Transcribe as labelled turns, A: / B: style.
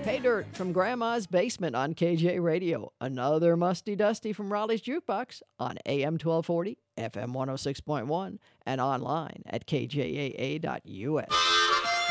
A: Pay Dirt from Grandma's Basement on KJ Radio. Another Musty Dusty from Raleigh's Jukebox on AM 1240, FM 106.1, and online at kjaa.us.